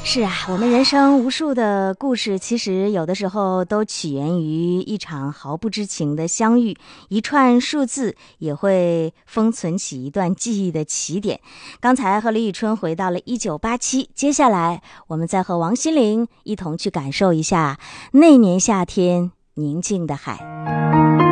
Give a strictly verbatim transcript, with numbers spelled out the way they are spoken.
是啊，我们人生无数的故事，其实有的时候都起源于一场毫不知情的相遇，一串数字也会封存起一段记忆的起点。刚才和李宇春回到了一九八七，接下来我们再和王心凌一同去感受一下那年夏天宁静的海。